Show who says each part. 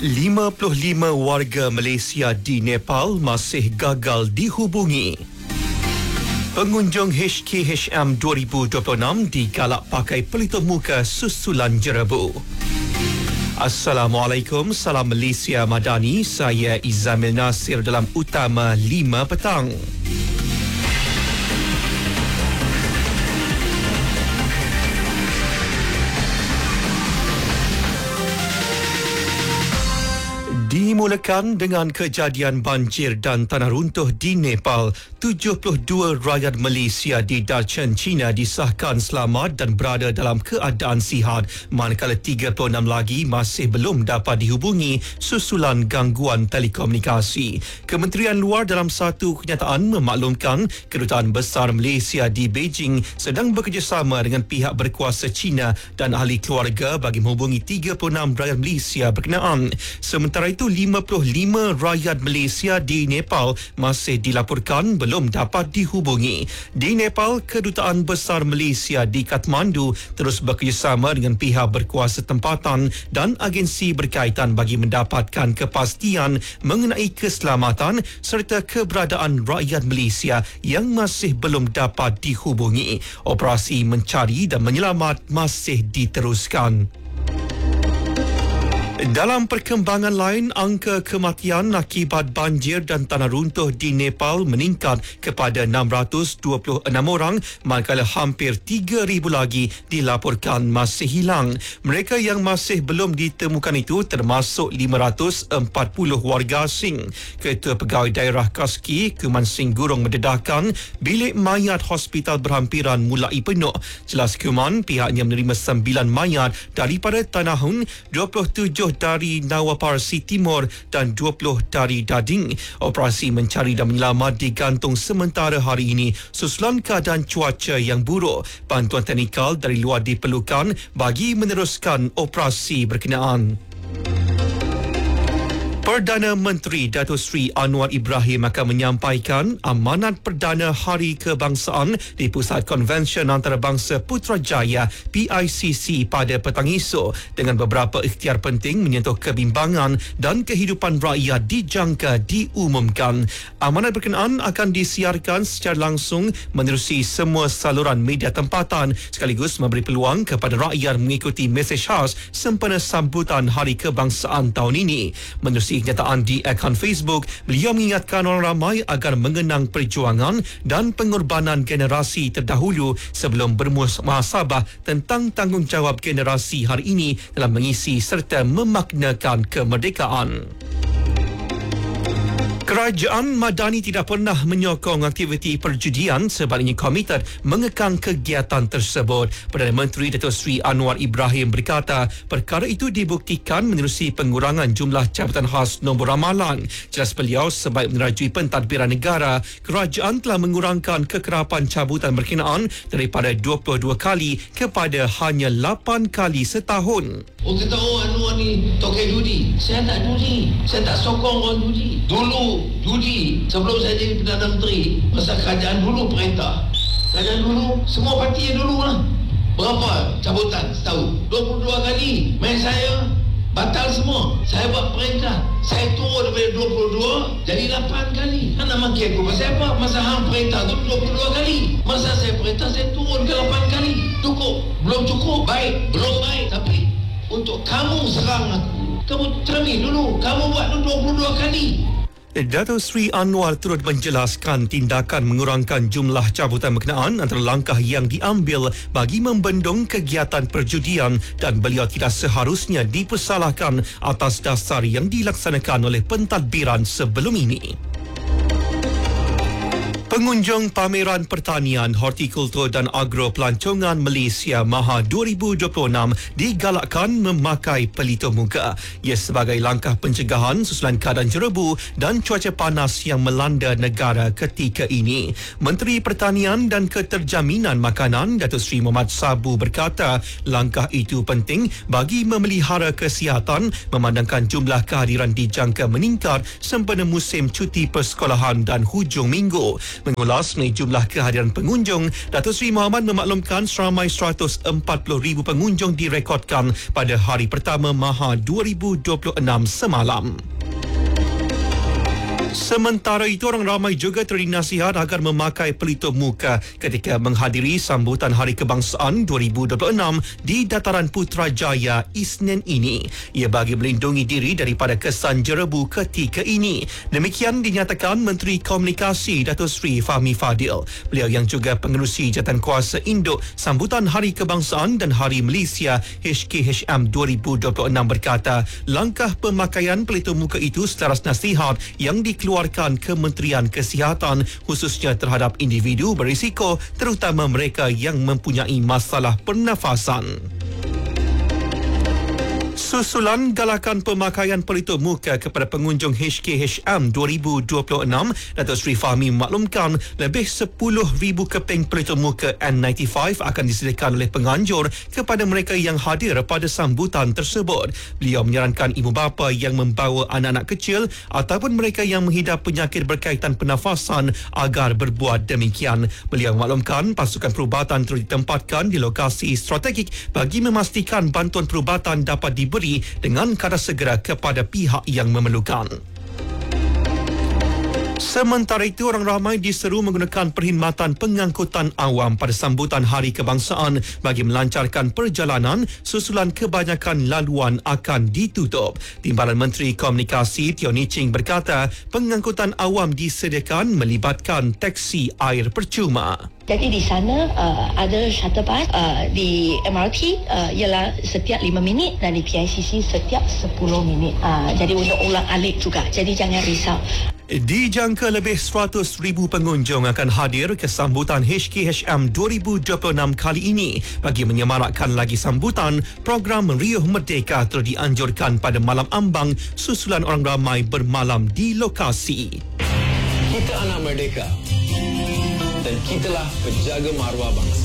Speaker 1: 55 warga Malaysia di Nepal masih gagal dihubungi. Pengunjung HKHM 2026 digalak pakai pelitup muka susulan jerebu. Assalamualaikum, salam Malaysia Madani. Saya Izamil Nasir dalam Utama 5 petang. Dimulakan dengan kejadian banjir dan tanah runtuh di Nepal. 72 rakyat Malaysia di Darchen, China disahkan selamat dan berada dalam keadaan sihat, manakala 36 lagi masih belum dapat dihubungi susulan gangguan telekomunikasi. Kementerian Luar dalam satu kenyataan memaklumkan Kedutaan Besar Malaysia di Beijing sedang bekerjasama dengan pihak berkuasa China dan ahli keluarga bagi menghubungi 36 rakyat Malaysia berkenaan. Sementara itu 55 rakyat Malaysia di Nepal masih dilaporkan belum dapat dihubungi. Di Nepal, Kedutaan Besar Malaysia di Kathmandu terus bekerjasama dengan pihak berkuasa tempatan dan agensi berkaitan bagi mendapatkan kepastian mengenai keselamatan serta keberadaan rakyat Malaysia yang masih belum dapat dihubungi. Operasi mencari dan menyelamat masih diteruskan. Dalam perkembangan lain, angka kematian akibat banjir dan tanah runtuh di Nepal meningkat kepada 626 orang, manakala hampir 3,000 lagi dilaporkan masih hilang. Mereka yang masih belum ditemukan itu termasuk 540 warga asing. Ketua Pegawai Daerah Kaski, Kuman Sing Gurung mendedahkan bilik mayat hospital berhampiran mulai penuh. Jelas Kuman, pihaknya menerima 9 mayat daripada Tanahun, 27 dari Nawa Parsi Timur dan 20 dari Dading. Operasi mencari dan menyelamat digantung sementara hari ini susulan keadaan cuaca yang buruk. Bantuan teknikal dari luar diperlukan bagi meneruskan operasi berkenaan. Perdana Menteri Datuk Seri Anwar Ibrahim akan menyampaikan amanat Perdana Hari Kebangsaan di Pusat Konvensyen Antarabangsa Putrajaya PICC pada petang esok dengan beberapa ikhtiar penting menyentuh kebimbangan dan kehidupan rakyat dijangka diumumkan. Amanat berkenaan akan disiarkan secara langsung menerusi semua saluran media tempatan sekaligus memberi peluang kepada rakyat mengikuti mesej khas sempena sambutan Hari Kebangsaan tahun ini. Menerusi kenyataan di akaun Facebook, beliau mengingatkan orang ramai agar mengenang perjuangan dan pengorbanan generasi terdahulu sebelum bermuhasabah tentang tanggungjawab generasi hari ini dalam mengisi serta memaknakan kemerdekaan. Kerajaan Madani tidak pernah menyokong aktiviti perjudian, sebaliknya komited mengekang kegiatan tersebut. Perdana Menteri Datuk Seri Anwar Ibrahim berkata perkara itu dibuktikan menerusi pengurangan jumlah jabatan khas nombor ramalan. Jelas beliau, sebaik menerajui pentadbiran negara, kerajaan telah mengurangkan kekerapan cabutan berkenaan daripada 22 kali kepada hanya 8 kali setahun.
Speaker 2: Oh, kata Anwar ni tokai judi. Saya tak judi. Saya tak sokong orang judi. Dulu judi sebelum saya jadi Perdana Menteri, masa kerajaan dulu perintah. Kerajaan dulu, semua parti yang dulu lah. Berapa cabutan setahun? 22 kali. Main saya batal semua. Saya buat perintah. Saya turun daripada 22 jadi 8 kali. Nak maki aku pasal apa? Masa hang perintah tu 22 kali. Masa saya perintah saya turun ke 8 kali. Cukup? Belum cukup? Baik? Belum baik. Tapi untuk kamu serang aku, kamu cermin dulu. Kamu buat tu 22 kali.
Speaker 1: Datuk Seri Anwar turut menjelaskan tindakan mengurangkan jumlah cabutan berkenaan antara langkah yang diambil bagi membendung kegiatan perjudian dan beliau tidak seharusnya dipersalahkan atas dasar yang dilaksanakan oleh pentadbiran sebelum ini. Pengunjung Pameran Pertanian, Hortikultur dan Agro Pelancongan Malaysia MAHA 2026 digalakkan memakai pelitup muka. Ia sebagai langkah pencegahan susulan keadaan jerebu dan cuaca panas yang melanda negara ketika ini. Menteri Pertanian dan Keterjaminan Makanan Datuk Seri Muhammad Sabu berkata langkah itu penting bagi memelihara kesihatan memandangkan jumlah kehadiran dijangka meningkat sempena musim cuti persekolahan dan hujung minggu. Mengulas mengenai jumlah kehadiran pengunjung, Datuk Seri Mohamad memaklumkan seramai 140,000 pengunjung direkodkan pada hari pertama Maha 2026 semalam. Sementara itu, orang ramai juga terberi nasihat agar memakai pelitup muka ketika menghadiri sambutan Hari Kebangsaan 2026 di Dataran Putrajaya Isnin ini. Ia bagi melindungi diri daripada kesan jerebu ketika ini. Demikian dinyatakan Menteri Komunikasi Datuk Seri Fahmi Fadil. Beliau yang juga pengerusi Jawatankuasa Induk sambutan Hari Kebangsaan dan Hari Malaysia HKHM 2026 berkata, langkah pemakaian pelitup muka itu selaras nasihat yang dikeluarkan Kementerian Kesihatan khususnya terhadap individu berisiko, terutama mereka yang mempunyai masalah pernafasan. Susulan galakan pemakaian pelitup muka kepada pengunjung HKHM 2026, Datuk Seri Fahmi memaklumkan lebih 10,000 keping pelitup muka N95 akan disediakan oleh penganjur kepada mereka yang hadir pada sambutan tersebut. Beliau menyarankan ibu bapa yang membawa anak-anak kecil ataupun mereka yang menghidap penyakit berkaitan pernafasan agar berbuat demikian. Beliau memaklumkan pasukan perubatan terus ditempatkan di lokasi strategik bagi memastikan bantuan perubatan dapat diberi dengan kadar segera kepada pihak yang memerlukan. Sementara itu, orang ramai diseru menggunakan perkhidmatan pengangkutan awam pada sambutan Hari Kebangsaan bagi melancarkan perjalanan susulan kebanyakan laluan akan ditutup. Timbalan Menteri Komunikasi Teo Nii Ching berkata, pengangkutan awam disediakan melibatkan teksi air percuma.
Speaker 3: Jadi di sana ada shuttle bus, di MRT ialah setiap 5 minit dan di PICC setiap 10 minit. Jadi untuk ulang alik juga. Jadi jangan risau.
Speaker 1: Dijangka lebih 100,000 pengunjung akan hadir ke sambutan HKHM 2026 kali ini. Bagi menyemarakkan lagi sambutan, program Riuh Merdeka telah dianjurkan pada malam ambang susulan orang ramai bermalam di lokasi.
Speaker 4: Kita anak merdeka dan kitalah penjaga maruah bangsa.